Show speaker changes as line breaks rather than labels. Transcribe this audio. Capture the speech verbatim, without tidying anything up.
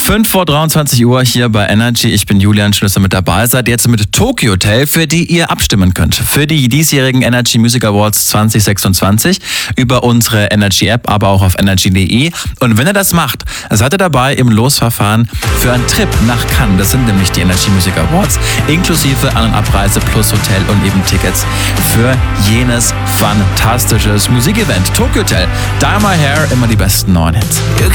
fünf vor dreiundzwanzig Uhr hier bei Energy. Ich bin Julian, schön, dass ihr mit dabei seid. Jetzt mit Tokyo Hotel, für die ihr abstimmen könnt. Für die diesjährigen Energy Music Awards zwanzig sechsundzwanzig über unsere Energy App, aber auch auf energy punkt de. Und wenn ihr das macht, seid ihr dabei im Losverfahren für einen Trip nach Cannes. Das sind nämlich die Energy Music Awards, inklusive An- und Abreise plus Hotel und eben Tickets für jenes fantastisches Musikevent. Tokyo Hotel, Dye My Hair, immer die besten neuen Hits.
You